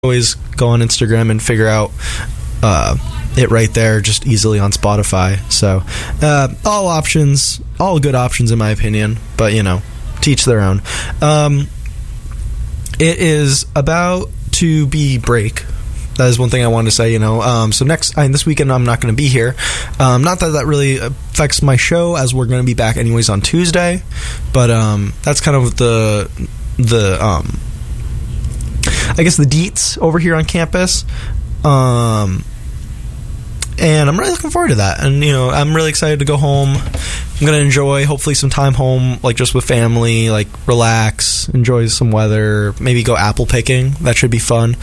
always go on Instagram and figure out it right there, just easily on Spotify. So all options, all good options in my opinion, but you know, to each their own. It is about to be break. That is one thing I wanted to say, you know. So this weekend I'm not going to be here. Not that really affects my show, as we're going to be back anyways on Tuesday. But that's kind of the I guess the deets over here on campus. And I'm really looking forward to that. And, you know, I'm really excited to go home. I'm going to enjoy, hopefully, some time home, like, just with family, like, relax, enjoy some weather, maybe go apple picking. That should be fun.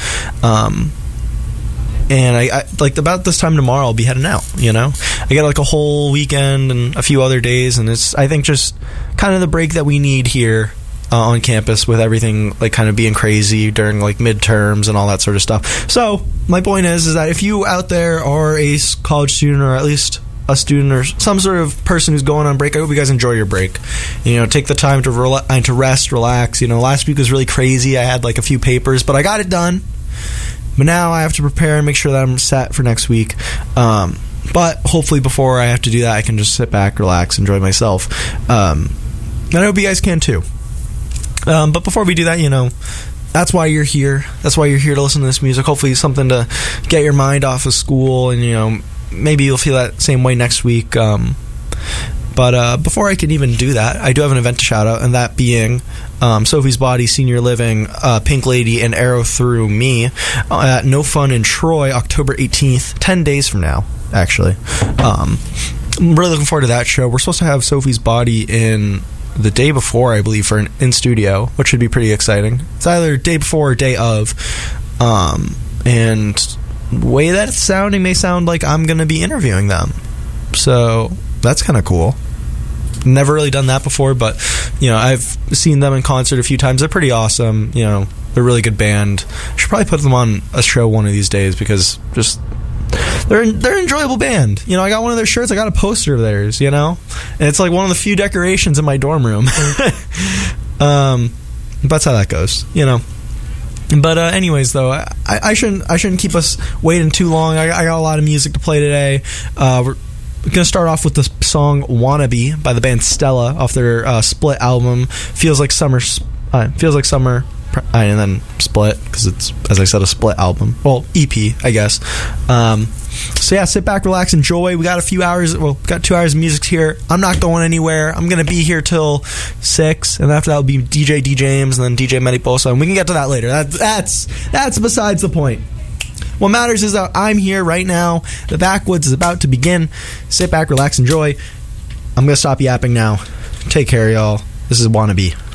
And I like, about this time tomorrow, I'll be heading out, you know? I get, like, a whole weekend and a few other days, and it's, I think, just kind of the break that we need here on campus, with everything like kind of being crazy during like midterms and all that sort of stuff. So my point is that if you out there are a college student, or at least a student or some sort of person who's going on break, I hope you guys enjoy your break. You know, take the time to rest, relax. You know, last week was really crazy. I had like a few papers, but I got it done. But now I have to prepare and make sure that I'm set for next week. But hopefully before I have to do that, I can just sit back, relax, enjoy myself. And I hope you guys can too. But before we do that, you know, that's why you're here. That's why you're here to listen to this music. Hopefully something to get your mind off of school, and, you know, maybe you'll feel that same way next week. But before I can even do that, I do have an event to shout out, and that being Sophie's Body, Senior Living, Pink Lady, and Arrow Through Me at No Fun in Troy, October 18th, 10 days from now, actually. I'm really looking forward to that show. We're supposed to have Sophie's Body in the day before, I believe, for an in studio, which should be pretty exciting. It's either day before or day of, and the way that it's sounding may sound like I'm going to be interviewing them, so that's kind of cool. Never really done that before, but, you know, I've seen them in concert a few times. They're pretty awesome. You know, they're a really good band. I should probably put them on a show one of these days, because just they're an enjoyable band. You know, I got one of their shirts. I got a poster of theirs, you know? And it's like one of the few decorations in my dorm room. That's how that goes, you know? But anyways, though, I shouldn't keep us waiting too long. I got a lot of music to play today. We're going to start off with the song Wannabe by the band Stella off their Split album, Feels Like Summer, and then Split, because it's, as I said, a Split album. Well, EP, I guess. So yeah, sit back, relax, enjoy. We got 2 hours of music here. I'm not going anywhere. I'm going to be here till 6, and after that will be DJ D. James, and then DJ Mediposa, and we can get to that later. That's besides the point. What matters is that I'm here right now. The Backwoods is about to begin. Sit back, relax, enjoy. I'm going to stop yapping now. Take care, y'all. This is Wannabe.